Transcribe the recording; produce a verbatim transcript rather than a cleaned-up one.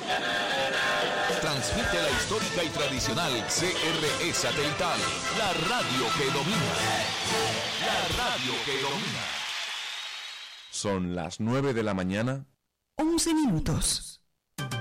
Transmite la histórica y tradicional C R E satelital, la radio que domina. La radio que domina. Son las nueve de la mañana. once minutos.